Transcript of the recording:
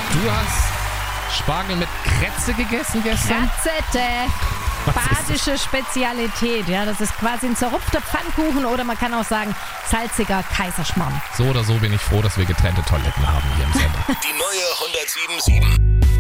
Du hast Spargel mit Kretze gegessen gestern? Kratzette. Badische Spezialität. Ja, das ist quasi ein zerrupfter Pfannkuchen oder man kann auch sagen salziger Kaiserschmarrn. So oder so bin ich froh, dass wir getrennte Toiletten haben hier im Sender. Die neue 107.7.